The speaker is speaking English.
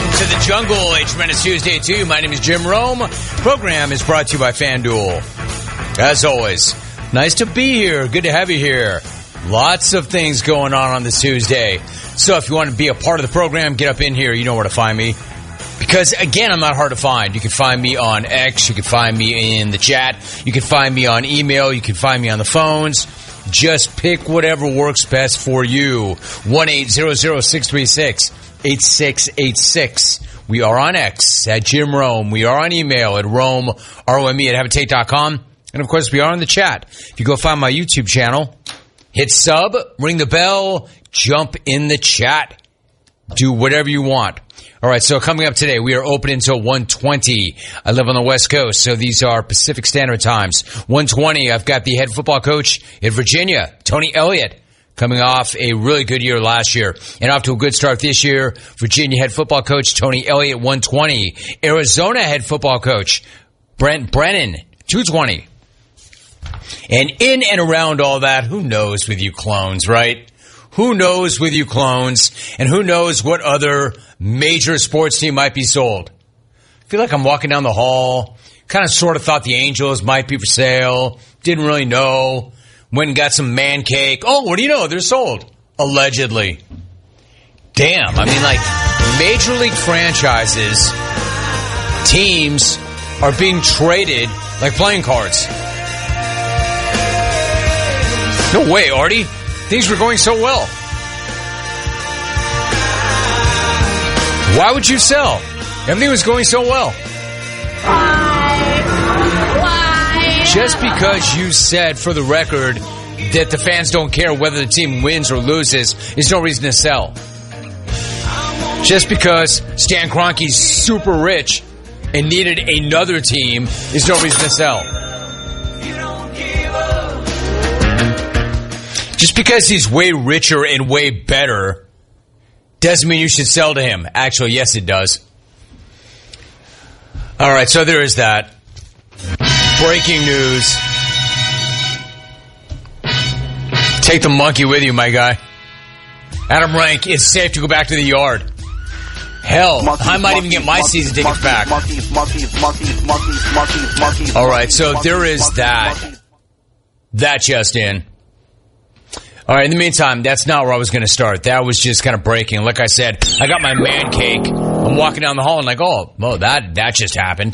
Welcome to the jungle. A tremendous Tuesday to you. My name is Jim Rome. Program is brought to you by FanDuel. As always, nice to be here. Good to have you here. Lots of things going on this Tuesday. So if you want to be a part of the program, get up in here. You know where to find me. Because, again, I'm not hard to find. You can find me on X. You can find me in the chat. You can find me on email. You can find me on the phones. Just pick whatever works best for you. 1-800-636-8686. We are on X at Jim Rome. We are on email at Rome, R-O-M-E at habitate.com. And, of course, we are on the chat. If you go find my YouTube channel, hit sub, ring the bell, jump in the chat. Do whatever you want. All right, so coming up today, we are open until 1:20. I live on the West Coast, so these are Pacific Standard Times. 1:20, I've got the head football coach in Virginia, Tony Elliott, coming off a really good year last year and off to a good start this year. Virginia head football coach Tony Elliott, 1:20. Arizona head football coach Brent Brennan, 2:20. And in and around all that, who knows with you clones, right? Who knows with you clones, and who knows what other major sports team might be sold? I feel like I'm walking down the hall, kind of sort of thought the Angels might be for sale, didn't really know, went and got some man cake. Oh, what do you know? They're sold. Allegedly. Damn, I mean, like, major league franchises, teams are being traded like playing cards. No way, Artie. Things were going so well. Why would you sell? Everything was going so well. Why? Just because you said, for the record, that the fans don't care whether the team wins or loses is no reason to sell. Just because Stan Kroenke's super rich and needed another team is no reason to sell. Just because he's way richer and way better doesn't mean you should sell to him. Actually, yes, it does. All right, so there is that. Breaking news. Take the monkey with you, my guy. Adam Rank, it's safe to go back to the yard. Hell, I might even get my season tickets back. All right, so there is that. That just in. All right, in the meantime, that's not where I was going to start. That was just kind of breaking. Like I said, I got my man cake. I'm walking down the hall and like, oh, that just happened.